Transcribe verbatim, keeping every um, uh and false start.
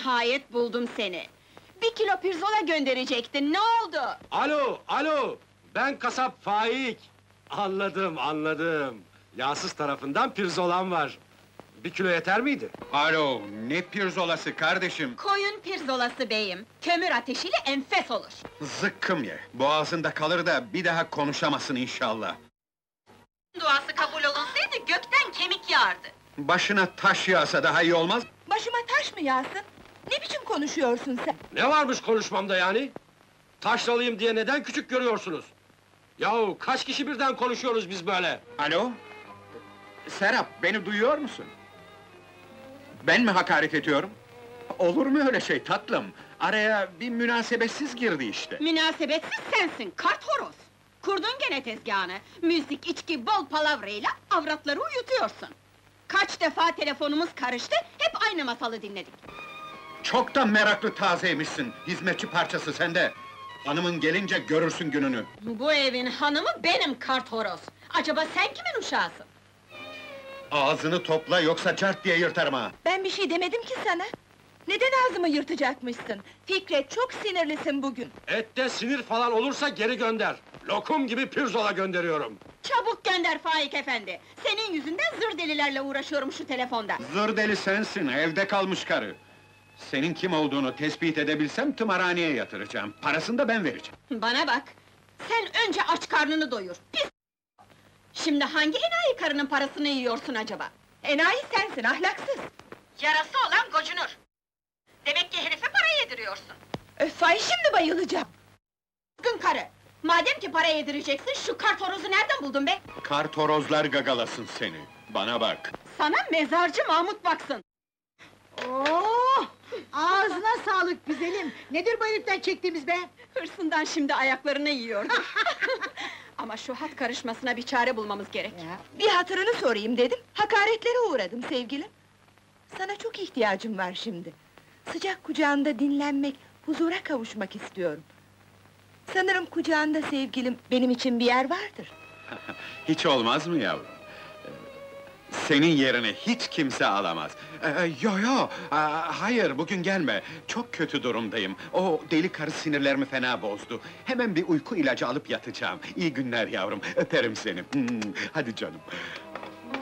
Nihayet buldum seni! Bir kilo pirzola gönderecektin, ne oldu? Alo, alo! Ben kasap Faik! Anladım, anladım! Yağsız tarafından pirzolam var! Bir kilo yeter miydi? Alo, ne pirzolası kardeşim? Koyun pirzolası beyim, kömür ateşiyle enfes olur! Zıkkım ye, boğazında kalır da bir daha konuşamasın inşallah. Duası kabul olunsaydı gökten kemik yağardı! Başına taş yağsa daha iyi olmaz? Başıma taş mı yağsın? Ne biçim konuşuyorsun sen? Ne varmış konuşmamda yani? Taşralıyım diye neden küçük görüyorsunuz? Yahu kaç kişi birden konuşuyoruz biz böyle? Alo? Serap, beni duyuyor musun? Ben mi hakaret ediyorum? Olur mu öyle şey tatlım? Araya bir münasebetsiz girdi işte. Münasebetsiz sensin, kart horoz! Kurdun gene tezgahını, müzik, içki, bol palavrayla avratları uyutuyorsun! Kaç defa telefonumuz karıştı, hep aynı masalı dinledik! Çok da meraklı tazeymişsin, hizmetçi parçası sende! Hanımın gelince görürsün gününü! Bu evin hanımı benim kart horoz! Acaba sen kimin uşağısın? Ağzını topla, yoksa cart diye yırtarım ha! Ben bir şey demedim ki sana! Neden ağzımı yırtacakmışsın? Fikret, çok sinirlisin bugün! Ette sinir falan olursa geri gönder! Lokum gibi pirzola gönderiyorum! Çabuk gönder Faik efendi! Senin yüzünden zır delilerle uğraşıyorum şu telefonda! Zır deli sensin, evde kalmış karı! Senin kim olduğunu tespit edebilsem tımarhaneye yatıracağım, parasını da ben vereceğim! Bana bak! Sen önce aç karnını doyur, pis! Şimdi hangi enayi karının parasını yiyorsun acaba? Enayi sensin, ahlaksız! Yarası olan gocunur! Demek ki herife para yediriyorsun! Öf, ay şimdi bayılacağım! Kızgın karı! Madem ki para yedireceksin, şu kart horozu nereden buldun be? Kartorozlar gagalasın seni, bana bak! Sana mezarcı Mahmut baksın! Oo! Ağzına sağlık güzelim! Nedir bu heriften çektiğimiz be? Hırsından şimdi ayaklarını yiyordu! Ama şu hat karışmasına bir çare bulmamız gerek! Ya, Bir hatırını sorayım dedim, hakaretlere uğradım sevgilim! Sana çok ihtiyacım var şimdi! Sıcak kucağında dinlenmek, huzura kavuşmak istiyorum! Sanırım kucağında sevgilim, benim için bir yer vardır! Hiç olmaz mı yavrum? Ee, Senin yerini hiç kimse alamaz! Ee, yo yo, aa, hayır bugün gelme! Çok kötü durumdayım, o deli karı sinirlerimi fena bozdu! Hemen bir uyku ilacı alıp yatacağım! İyi günler yavrum, öperim seni! Hmm, hadi canım!